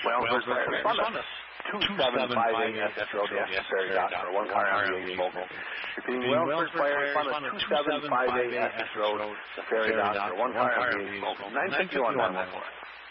Wellsburg Fire. Respond to 2758 Essex Road, the Essex Ferry Dock, for one car ambulance local. Repeating, Wellsburg Fire. Respond to 2758 Essex Road, the Ferry Dock, for one car ambulance local. 951 914.